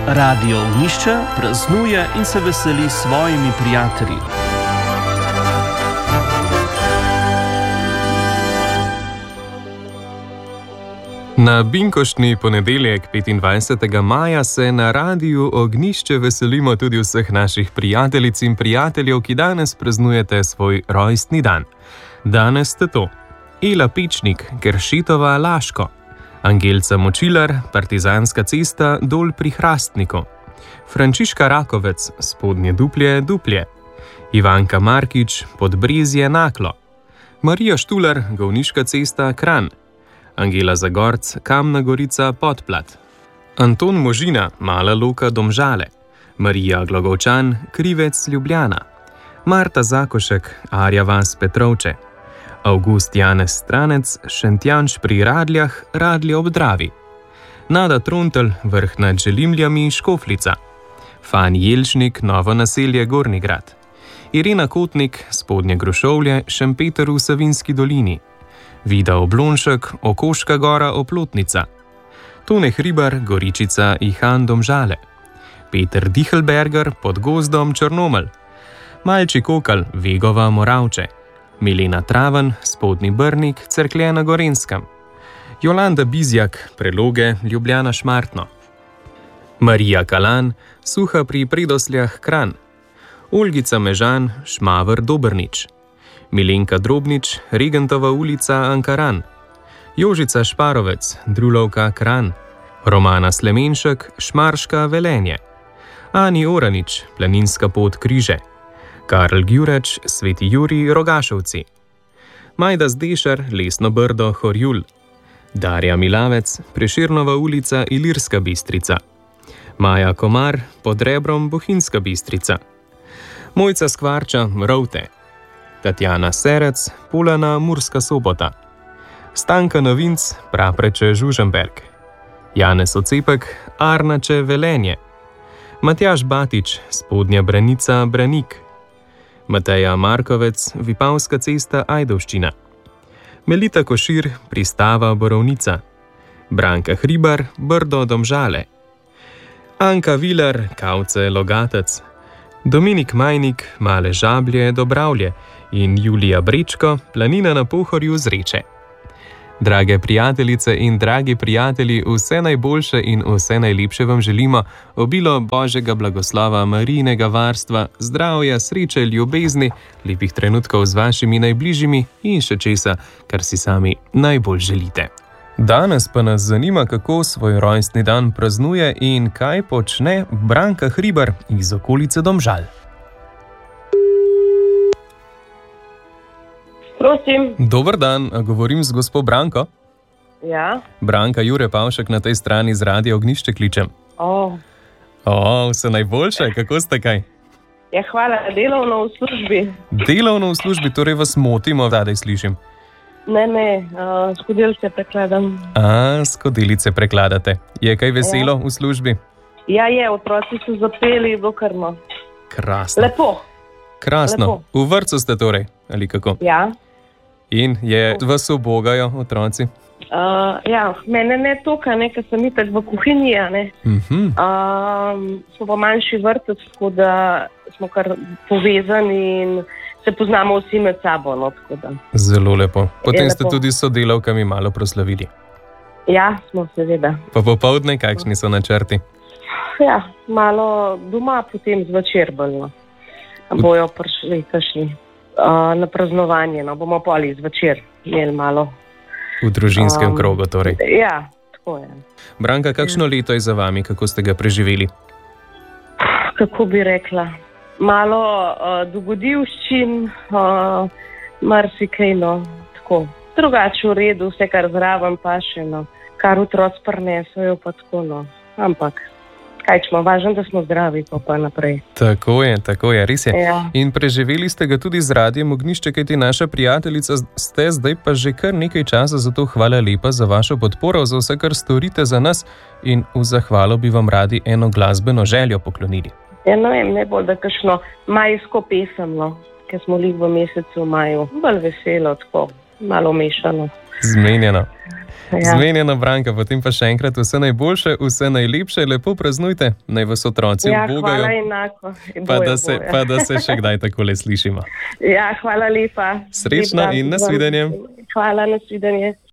Radio Ognjišče praznuje in se veseli s svojimi prijatelji. Na binkoštni ponedeljek 25. maja se na Radiu Ognjišče veselimo tudi vseh naših prijateljic in prijateljev, ki danes praznujete svoj rojstni dan. Danes ste to: Ela Pečnik, Keršetova, Laško; Angelca Močilar, Partizanska cesta, Dol pri Hrastniku; Frančiška Rakovec, Spodnje Duplje, Duplje; Ivanka Markič, Podbrezje, Naklo; Marija Štular, Govniška cesta, Kranj; Angela Zagorc, Kamna Gorica, Podplat; Anton Možina, Mala Loka, Domžale; Marija Glogovčan, Krivec, Ljubljana; Marta Zakošek, Arja vas, Petrovče; Avgust Janez Stranec, Šentjanž pri Radljah, Radlje ob Dravi; Nada Trontelj, Vrh nad Želimljami, Škofljica; Fani Jelšnik, Novo naselje, Gornji Grad; Irena Kotnik, Spodnje Grošovlje, Šempeter v Savinjski dolini; Vida Oblonšek, Okoška gora, Oplotnica; Tone Hribar, Goričica, Ihan, Domžale; Peter Dihelberger, Pod gozdom, Črnomelj; Malči Kokal, Vegova, Moravče; Milena Traven, Spodnji Brnik, Cerklje na Gorenjskem; Jolanda Bizjak, Preloge, Ljubljana, Šmartno; Marija Kalan, Suha pri Predosljah, Kranj; Olgica Mežan, Šmavr, Dobrnič; Milenka Drobnič, Regentova ulica, Ankaran; Jožica Šparovec, Drulovka, Kranj; Romana Slemenšek, Šmarška, Velenje; Ani Oranič, Planinska pot, Križe; Karl Gjurač, Sveti Jurij, Rogašovci; Majda Zdešar, Lesno Brdo, Horjul; Darja Milavec, Prešernova ulica, Ilirska Bistrica; Maja Komar, Pod Rebrom, Bohinjska Bistrica; Mojca Skvarča, Rovte; Tatjana Serec, Polana, Murska Sobota; Stanka Novinc, Prapreče, Žužemberk; Janez Ocepek, Arnače, Velenje; Matjaž Batič, Spodnja Branica, Branik; Mateja Markovec, Vipavska cesta, Ajdovščina; Melita Košir, Pristava, Borovnica; Branka Hribar, Brdo, Domžale; Anka Vilar, Kavce, Logatec; Dominik Majnik, Male Žablje, Dobravlje; in Julija Brečko, Planina na Pohorju, Zreče. Drage prijateljice in dragi prijatelji, vse najboljše in vse najlepše vam želimo, obilo Božjega blagoslova, Marijinega varstva, zdravja, sreče, ljubezni, lepih trenutkov z vašimi najbližjimi in še česa, kar si sami najbolj želite. Danes pa nas zanima, kako svoj rojstni dan praznuje in kaj počne Branka Hribar iz okolice Domžal. Prosim. Dober dan, govorim z gospo Branko. Ja. Branka, Jure Pavšek na tej strani z Radia Ognjišče kličem. Vse najboljše, kako ste kaj? Ja, hvala, delovno v službi. Delovno v službi, torej vas motimo, zadaj slišim. Ne, skodelice prekladam. Skodelice prekladate. Je kaj veselo v službi? Ja, otroci so zapeli, dokrno. Krasno. Lepo. Krasno. Lepo. V vrtcu ste torej, ali kako? Ja. In vas ubogajo otroci? Mene ne toka, ker sem itak v kuhinji, smo pa manjši vrtec, tako da smo kar povezani in se poznamo vsi med sabo. Zelo lepo. Potem ste tudi s sodelavkami malo proslavili. Ja, smo seveda. Pa popoldne, kakšni so načrti? Ja, malo doma, potem zvečer bolj. Bojo prišli kakšni na praznovanje, bomo poli zvečer imeli malo. V družinskem krogu torej. Ja, tako je. Branka, kakšno leto je za vami, kako ste ga preživeli? Kako bi rekla? Malo dogodivščin, marsikaj, tako. Drugače v redu, vse kar zraven pa še, kar otroci prinesajo pa tako, ampak kaj smo, važno, da smo zdravi, pa naprej. Tako je, res je. Ja. In preživeli ste ga tudi z Radiem Ognjišče, kajti naša prijateljica ste zdaj pa že kar nekaj časa, zato hvala lepa za vašo podporo, za vse, kar storite za nas, in v zahvalo bi vam radi eno glasbeno željo poklonili. Ja, ne vem, najbolj, da kakšno majsko pesem, ker smo lih v mesecu maju, bolj veselo, tako, malo mešano. Zmenjeno. Zmenjeno, Branka, potem pa še enkrat vse najboljše, vse najlepše, lepo praznujte, naj vas otroci ubogajo. Hvala enako. Pa da se še kdaj takole slišimo. Ja, hvala lepa. Srečno in nasvidenje. Hvala, nasvidenje.